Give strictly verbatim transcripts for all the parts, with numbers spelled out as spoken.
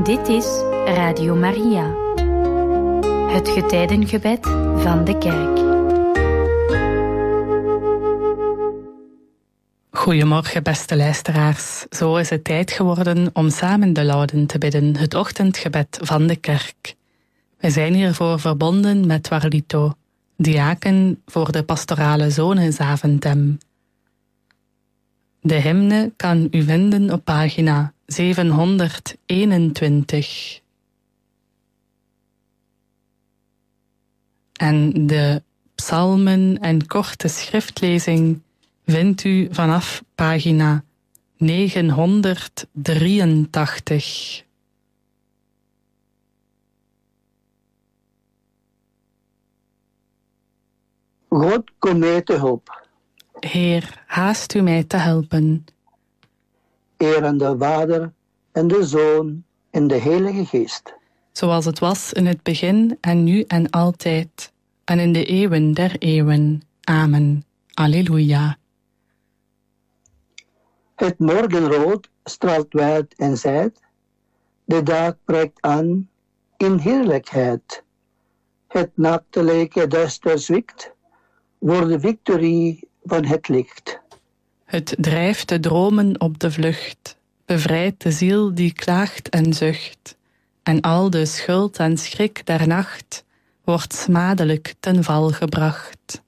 Dit is Radio Maria, het getijdengebed van de kerk. Goedemorgen, beste luisteraars. Zo is het tijd geworden om samen de Lauden te bidden, het ochtendgebed van de kerk. We zijn hiervoor verbonden met Warlito, diaken voor de pastorale zone Zaventem. De hymne kan u vinden op pagina zevenhonderdeenentwintig. En de psalmen en korte schriftlezing vindt u vanaf pagina negenhonderddrieëntachtig. God, kom mij te hulp. Heer, haast u mij te helpen. Eer aan de Vader en de Zoon en de Heilige Geest. Zoals het was in het begin en nu en altijd, en in de eeuwen der eeuwen. Amen. Alleluia. Het morgenrood straalt wijd en zijd. De dag breekt aan in heerlijkheid. Het nachtelijke duister zwikt voor de victorie van het licht. Het drijft de dromen op de vlucht, bevrijdt de ziel die klaagt en zucht, en al de schuld en schrik der nacht wordt smadelijk ten val gebracht.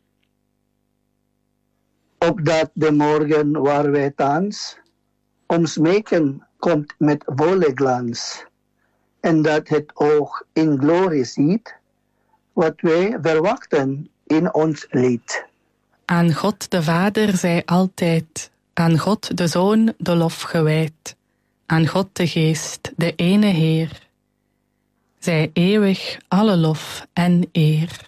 Opdat de morgen waar wij thans om smeken komt met volle glans, en dat het oog in glorie ziet, wat wij verwachten in ons lied. Aan God de Vader zij altijd, aan God de Zoon de lof gewijd, aan God de Geest de ene Heer, zij eeuwig alle lof en eer.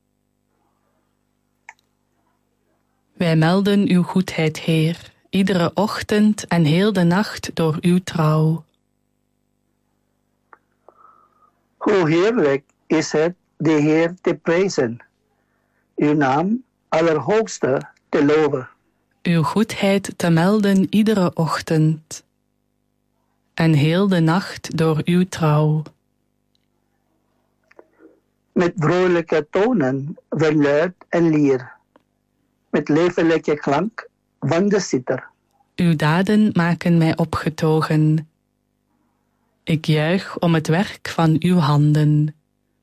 Wij melden uw goedheid, Heer, iedere ochtend en heel de nacht door uw trouw. Hoe heerlijk is het de Heer te prijzen, uw naam Allerhoogste te loven. Uw goedheid te melden iedere ochtend en heel de nacht door uw trouw. Met vrolijke tonen van luid en lier, met levelijke klank van de citer. Uw daden maken mij opgetogen. Ik juich om het werk van uw handen.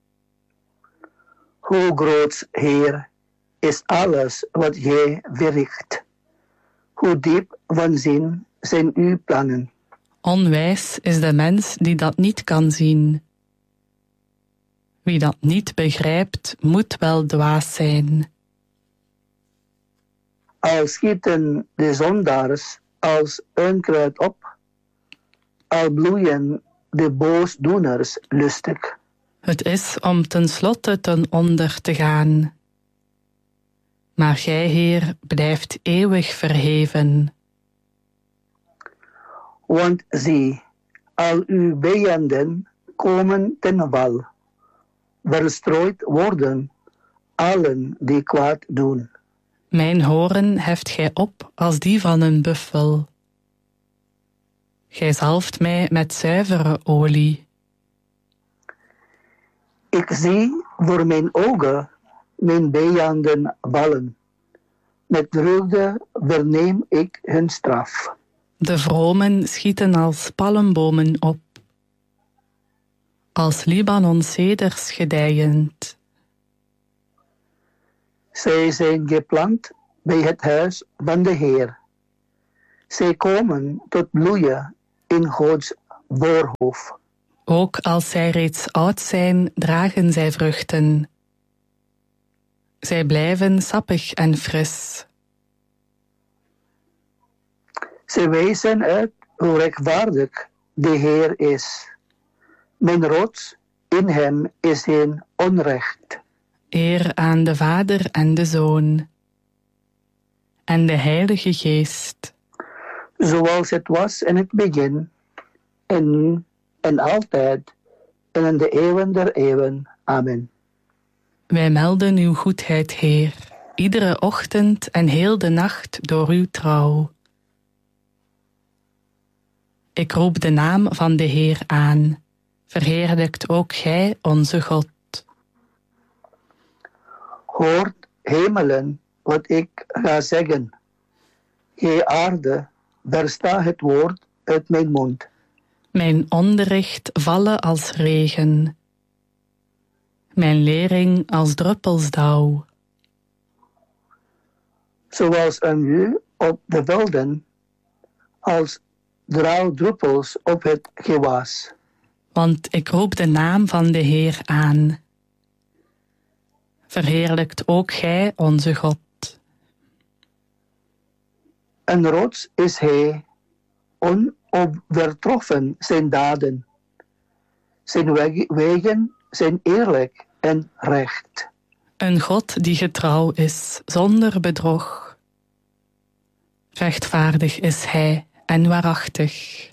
Hoe groot, Heer, is alles wat gij verricht. Hoe diep van zin zijn uw plannen. Onwijs is de mens die dat niet kan zien. Wie dat niet begrijpt, moet wel dwaas zijn. Al schieten de zondaars als onkruid op, al bloeien de boosdoeners lustig. Het is om ten slotte ten onder te gaan. Maar gij, Heer, blijft eeuwig verheven. Want zie, al uw vijanden komen ten val, verstrooid worden allen die kwaad doen. Mijn horen heft gij op als die van een buffel. Gij zalft mij met zuivere olie. Ik zie voor mijn ogen mijn vijanden vallen. Met vreugde verneem ik hun straf. De vromen schieten als palmbomen op, als Libanon-ceders gedijend. Zij zijn geplant bij het huis van de Heer. Zij komen tot bloeien in Gods voorhof. Ook als zij reeds oud zijn, dragen zij vruchten. Zij blijven sappig en fris. Zij wijzen uit hoe rechtvaardig de Heer is. Mijn rots, in hem is geen onrecht. Eer aan de Vader en de Zoon en de Heilige Geest. Zoals het was in het begin, en nu en altijd, en in de eeuwen der eeuwen. Amen. Wij melden uw goedheid, Heer, iedere ochtend en heel de nacht door uw trouw. Ik roep de naam van de Heer aan. Verheerlijkt ook gij onze God. Hoort, hemelen, wat ik ga zeggen. Gij aarde, versta het woord uit mijn mond. Mijn onderricht vallen als regen. Mijn lering als druppels dauw. Zoals een u op de velden, als dauwdruppels op het gewas. Want ik roep de naam van de Heer aan. Verheerlijkt ook gij onze God. Een rots is hij, onovertroffen zijn daden. Zijn wegen zijn eerlijk en recht. Een God die getrouw is, zonder bedrog. Rechtvaardig is hij en waarachtig.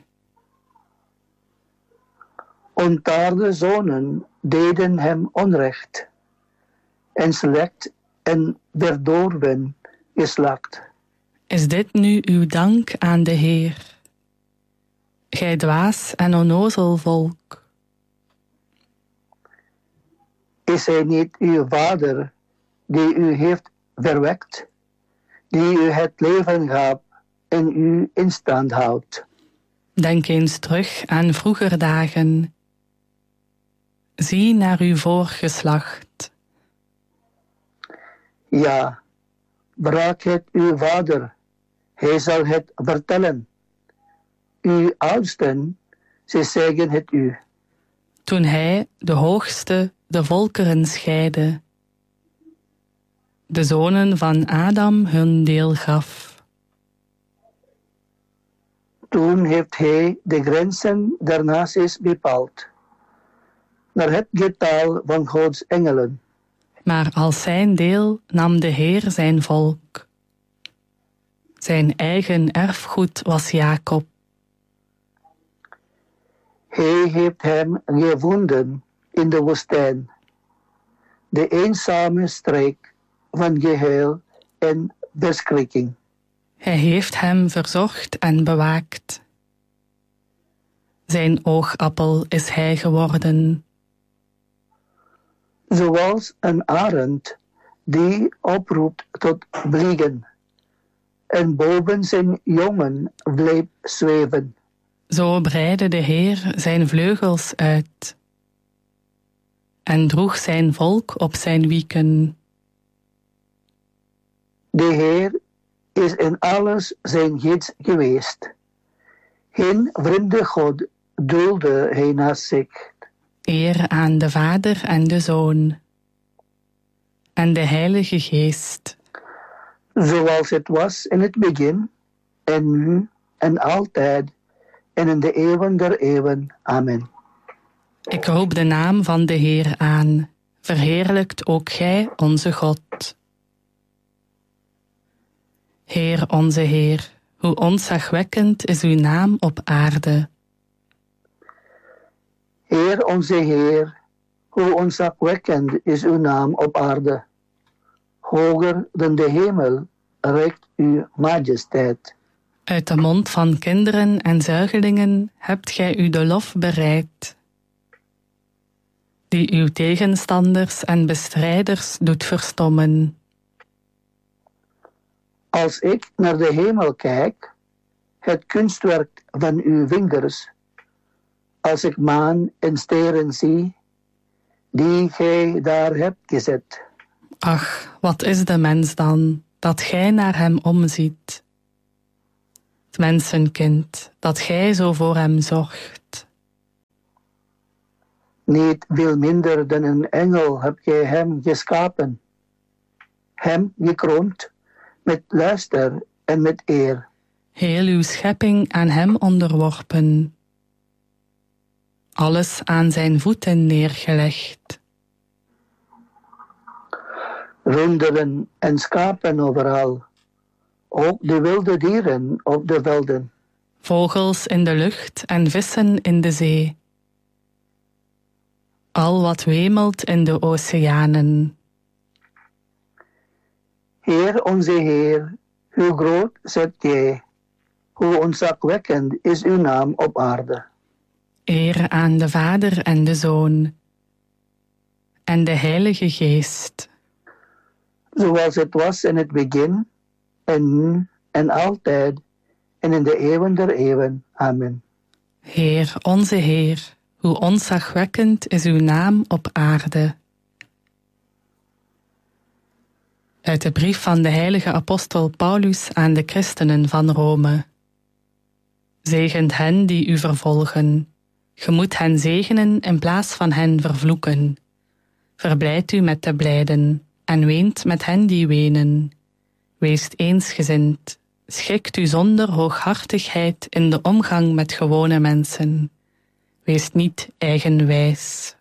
Ontaarde zonen deden hem onrecht, en slecht en verdorven geslacht. Is dit nu uw dank aan de Heer? Gij dwaas en onnozel volk. Is hij niet uw vader, die u heeft verwekt, die u het leven gaf en u in stand houdt? Denk eens terug aan vroeger dagen. Zie naar uw voorgeslacht. Ja, braak het uw vader, hij zal het vertellen. Uw oudsten, ze zeggen het u. Toen hij, de hoogste, de volkeren scheidde, de zonen van Adam hun deel gaf. Toen heeft hij de grenzen der naties bepaald, naar het getal van Gods engelen. Maar als zijn deel nam de Heer zijn volk. Zijn eigen erfgoed was Jacob. Hij heeft hem gevonden in de woestijn, de eenzame streek van gehuil en verschrikking. Hij heeft hem verzorgd en bewaakt. Zijn oogappel is hij geworden. Zoals een arend die oproept tot vliegen en boven zijn jongen bleef zweven. Zo breidde de Heer zijn vleugels uit en droeg zijn volk op zijn wieken. De Heer is in alles zijn gids geweest. Geen vreemde God dulde hij naast zich. Eer aan de Vader en de Zoon en de Heilige Geest. Zoals het was in het begin, en nu, en altijd, en in de eeuwen der eeuwen. Amen. Ik roep de naam van de Heer aan. Verheerlijkt ook gij onze God. Heer onze Heer, hoe ontzagwekkend is uw naam op aarde. Heer onze Heer, hoe ontzagwekkend is uw naam op aarde. Hoger dan de hemel reikt uw majesteit. Uit de mond van kinderen en zuigelingen hebt gij u de lof bereid, die uw tegenstanders en bestrijders doet verstommen. Als ik naar de hemel kijk, het kunstwerk van uw vingers, als ik maan en sterren zie, die gij daar hebt gezet. Ach, wat is de mens dan, dat gij naar hem omziet? Het mensenkind, dat gij zo voor hem zorgt. Niet veel minder dan een engel heb gij hem geschapen, hem gekroond met luister en met eer. Heel uw schepping aan hem onderworpen, alles aan zijn voeten neergelegd. Runderen en schapen overal, ook de wilde dieren op de velden. Vogels in de lucht en vissen in de zee. Al wat wemelt in de oceanen. Heer onze Heer, hoe groot zijt gij, Hoe ontzagwekkend is uw naam op aarde. Eer aan de Vader en de Zoon en de Heilige Geest. Zoals het was in het begin, en nu en altijd, en in de eeuwen der eeuwen. Amen. Heer, onze Heer, hoe ontzagwekkend is uw naam op aarde. Uit de brief van de heilige apostel Paulus aan de christenen van Rome. Zegent hen die u vervolgen. Ge moet hen zegenen in plaats van hen vervloeken. Verblijdt u met de blijden en weent met hen die wenen. Weest eensgezind. Schikt u zonder hooghartigheid in de omgang met gewone mensen. Wees niet eigenwijs.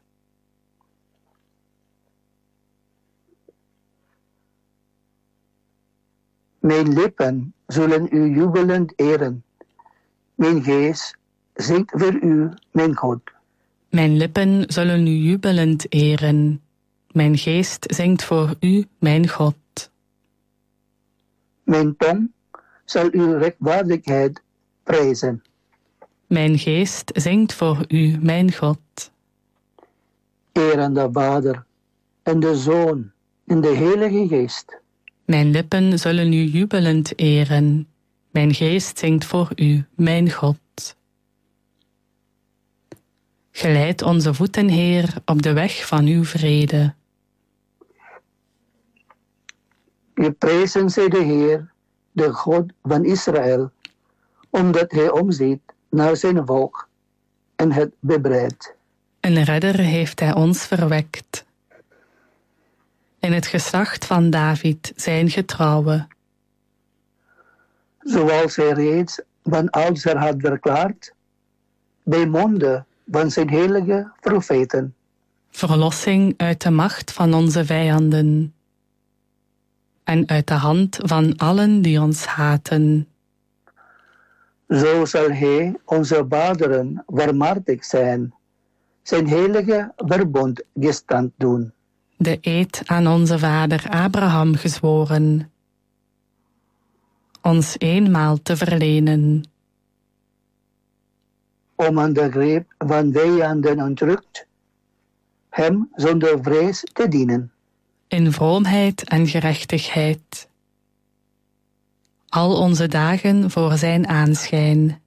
Mijn lippen zullen u jubelend eren. Mijn geest zingt voor u, mijn God. Mijn lippen zullen u jubelend eren. Mijn geest zingt voor u, mijn God. Mijn tong zal uw rechtvaardigheid prijzen. Mijn geest zingt voor u, mijn God. Eer aan de Vader en de Zoon en de Heilige Geest. Mijn lippen zullen u jubelend eren. Mijn geest zingt voor u, mijn God. Geleid onze voeten, Heer, op de weg van uw vrede. Geprezen zij de Heer, de God van Israël, omdat hij omziet naar zijn volk en het bevrijdt. Een redder heeft hij ons verwekt. In het geslacht van David zijn getrouwe. Zoals hij reeds van oudsher had verklaard, bij monden van zijn heilige profeten. Verlossing uit de macht van onze vijanden. En uit de hand van allen die ons haten. Zo zal hij onze vaderen waarmatig zijn, zijn heilige verbond gestand doen. De eed aan onze vader Abraham gezworen, ons eenmaal te verlenen. Om aan de greep van vijanden ontrukt, hem zonder vrees te dienen. In vroomheid en gerechtigheid. Al onze dagen voor zijn aanschijn.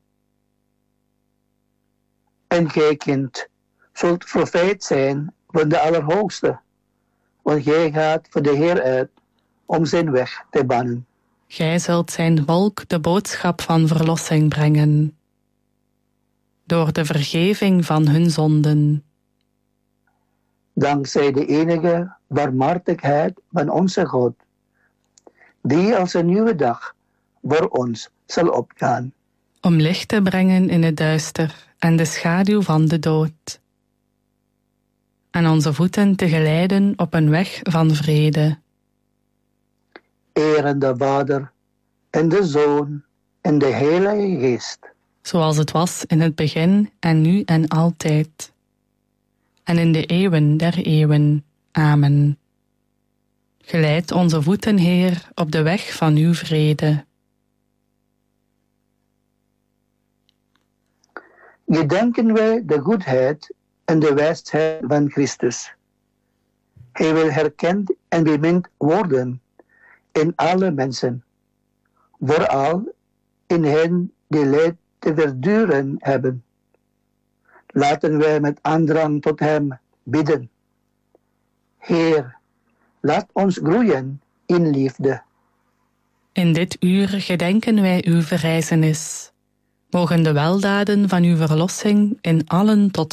En gij, kind, zult profeet zijn van de Allerhoogste, want gij gaat voor de Heer uit om zijn weg te bannen. Gij zult zijn volk de boodschap van verlossing brengen, door de vergeving van hun zonden. Dankzij de enige barmhartigheid van onze God, die als een nieuwe dag voor ons zal opgaan. Om licht te brengen in het duister en de schaduw van de dood. En onze voeten te geleiden op een weg van vrede. Eer aan de Vader en de Zoon en de Heilige Geest. Zoals het was in het begin en nu en altijd. En in de eeuwen der eeuwen. Amen. Geleid onze voeten, Heer, op de weg van uw vrede. Gedenken wij de goedheid en de wijsheid van Christus. Hij wil herkend en bemind worden in alle mensen, vooral in hen die leed te verduren hebben. Laten wij met aandrang tot hem bidden. Heer, laat ons groeien in liefde. In dit uur gedenken wij uw verrijzenis. Mogen de weldaden van uw verlossing in allen tot